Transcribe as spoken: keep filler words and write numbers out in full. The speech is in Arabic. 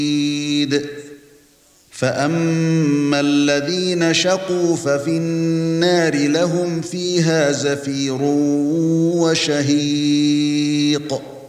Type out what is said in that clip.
فَأَمَّا الَّذِينَ شَقُوا فَفِي النَّارِ لَهُمْ فِيهَا زَفِيرٌ وَشَهِيقٌ